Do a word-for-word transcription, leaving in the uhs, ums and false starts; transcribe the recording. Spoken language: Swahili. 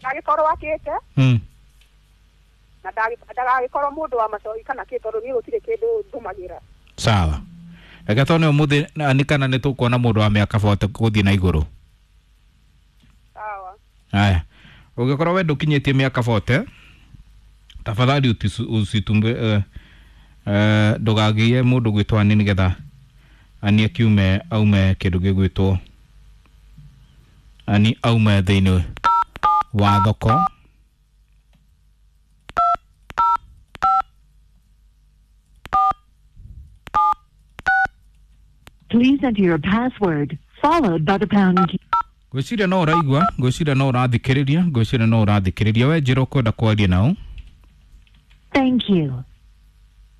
ndagĩkorwo akĩte mm na ndagĩkorwo mũndũ wa macoi kana kĩtoro nĩ gũtirĩ kĩndũ ndũmagĩra sawa reke tone umuthi ani kana nĩ tũkuona mũndũ wa mĩaka forty gũthiĩ na igũrũ sawa haya ũngĩkorwo we ndũkinyĩtie mĩaka forty tafadhali usitumbe eh ndũgagĩe mũndũ gwĩtwo ani nĩgetha ani akiume aume kĩndũ gĩgwĩtwo ani aume thĩinĩ wa thoko Please enter your password followed by the pound key. Gwĩciria no ũraigua, gwĩciria no ũrathikĩrĩria, gwĩciria no ũrathikĩrĩria we njĩra ũkwenda kwaria nao. Thank you.